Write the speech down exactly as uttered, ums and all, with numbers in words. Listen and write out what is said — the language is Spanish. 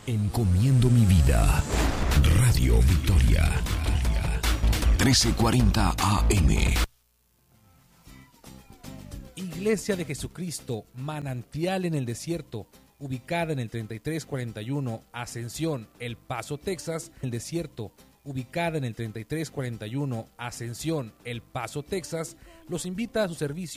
Encomiendo mi vida. Radio Victoria. trece cuarenta A M. Iglesia de Jesucristo, Manantial en el Desierto, ubicada en el treinta y tres cuarenta y uno Ascensión, El Paso, Texas, el desierto, ubicada en el treinta y tres cuarenta y uno Ascensión, El Paso, Texas, los invita a su servicio